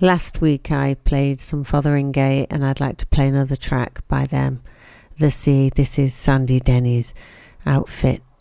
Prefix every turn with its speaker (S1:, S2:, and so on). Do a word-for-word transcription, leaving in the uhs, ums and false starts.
S1: Last week I played some Fotheringay, and I'd like to play another track by them, The Sea. This is Sandy Denny's outfit.